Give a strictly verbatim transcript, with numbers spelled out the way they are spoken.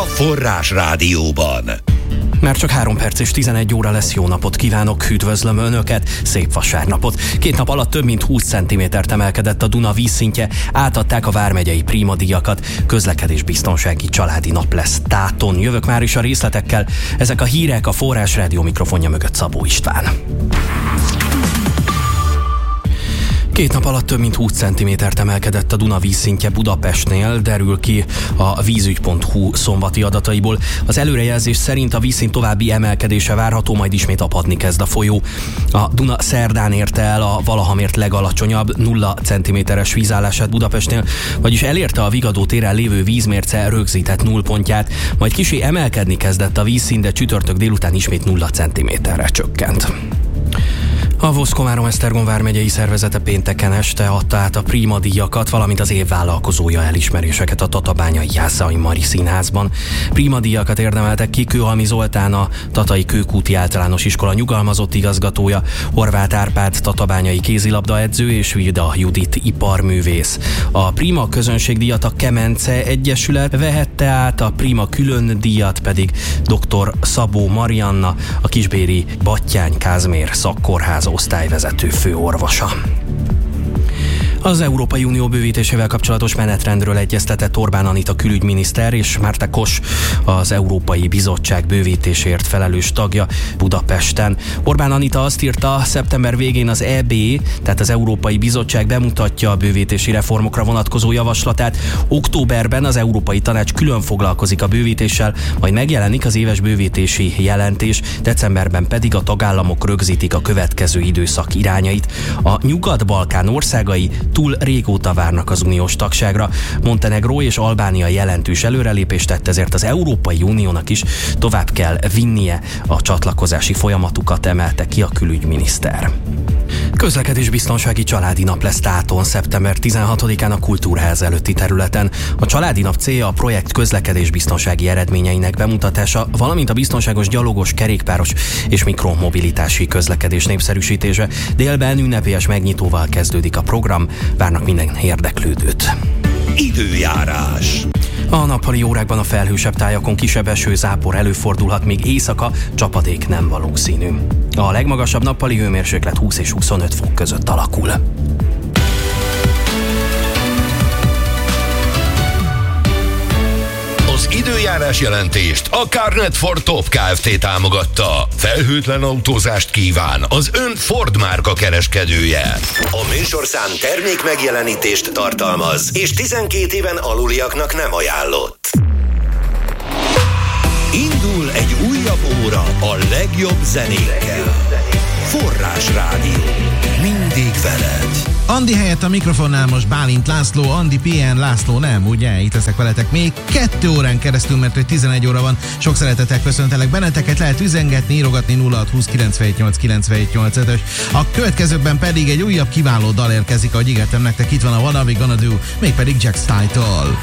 Forrás Rádióban. Már csak három perc és tizenegy óra lesz. Jó napot kívánok, üdvözlöm Önöket, szép vasárnapot. Két nap alatt több mint húsz centimétert emelkedett a Duna vízszintje, átadták a vármegyei prímadíjakat, közlekedésbiztonsági családi nap lesz Táton. Jövök már is a részletekkel, ezek a hírek, a Forrás Rádió mikrofonja mögött Szabó István. Két nap alatt több mint húsz centimétert emelkedett a Duna vízszintje Budapestnél, derül ki a vízügy pont hu szombati adataiból. Az előrejelzés szerint a vízszint további emelkedése várható, majd ismét apadni kezd a folyó. A Duna szerdán érte el a valaha mért legalacsonyabb nulla centiméteres vízállását Budapestnél, vagyis elérte a Vigadó téren lévő vízmérce rögzített nullpontját, majd kissé emelkedni kezdett a vízszint, de csütörtök délután ismét nulla centiméterre csökkent. A Vosz-Komárom-Esztergom vármegyei szervezete pénteken este adta át a prímadíjakat, valamint az év vállalkozója elismeréseket a tatabányai Jászai Mari Színházban. Prímadíjakat érdemeltek ki Kőhalmi Zoltán, a Tatai Kőkúti Általános Iskola nyugalmazott igazgatója, Horváth Árpád tatabányai kézilabdaedző és Vida Judit iparművész. A Prima közönségdíjat a Kemence Egyesület vehette át, a Prima külön díjat pedig dr. Szabó Marianna, a Kisbéri Battyány Kázmér Szakkórház osztályvezető főorvosa. Az Európai Unió bővítésével kapcsolatos menetrendről egyeztetett Orbán Anita külügyminiszter és Márta Kos, az Európai Bizottság bővítésért felelős tagja Budapesten. Orbán Anita azt írta, szeptember végén az é bé, tehát az Európai Bizottság bemutatja a bővítési reformokra vonatkozó javaslatát. Októberben az Európai Tanács külön foglalkozik a bővítéssel, majd megjelenik az éves bővítési jelentés, decemberben pedig a tagállamok rögzítik a következő időszak irányait. A Nyugat-Balkán országai túl régóta várnak az uniós tagságra. Montenegró és Albánia jelentős előrelépést tett, ezért az Európai Uniónak is tovább kell vinnie a csatlakozási folyamatukat, emelte ki a külügyminiszter. Közlekedésbiztonsági családi nap lesz Táton szeptember tizenhatodikán a Kultúrház előtti területen. A családi nap célja a projekt közlekedésbiztonsági eredményeinek bemutatása, valamint a biztonságos gyalogos, kerékpáros és mikromobilitási közlekedés népszerűsítése. Délben ünnepélyes megnyitóval kezdődik a program, várnak minden érdeklődőt. Időjárás. A nappali órákban a felhősebb tájakon kisebb esőzápor előfordulhat, még éjszaka csapadék nem valószínű. A legmagasabb nappali hőmérséklet húsz és huszonöt fok között alakul. Az időjárás jelentést a Carnet Ford Top Kft. Támogatta. Felhőtlen autózást kíván az ön Ford márka kereskedője. A műsorszám termék megjelenítést tartalmaz, és tizenkét éven aluliaknak nem ajánlott. Indul egy újabb óra a legjobb zenékkel. Forrás Rádió. Mindig veled. Andi helyett a mikrofonnál most Bálint László, Andi pé en László nem, ugye? Itt leszek veletek még kettő órán keresztül, mert hogy tizenegy óra van. Sok szeretettel köszöntelek benneteket, lehet üzengetni, írogatni nulla hat húsz kilencvenhét nyolc kilencvenhét nyolcvanas. A következőkben pedig egy újabb kiváló dal érkezik, ahogy ígértem nektek, itt van a What Are We Gonna Do, mégpedig Jack Style-tól.